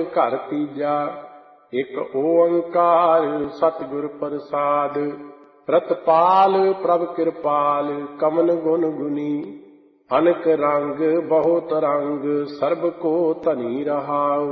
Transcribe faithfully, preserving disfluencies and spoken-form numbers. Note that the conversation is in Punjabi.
ਘਰ ਤੀਜਾ। ਇਕ ਓੰਕਾਰ ਸਤਿਗੁਰ ਪ੍ਰਸਾਦ। ਪ੍ਰਤਪਾਲ ਪ੍ਰਭ ਕਿਰਪਾਲ ਕਮਨ ਗੁਣ ਗੁਣੀ। ਅਨਕ ਰੰਗ ਬਹੁਤ ਰੰਗ ਸਰਬ ਕੋ ਧਨੀ ਰਹਾਉ।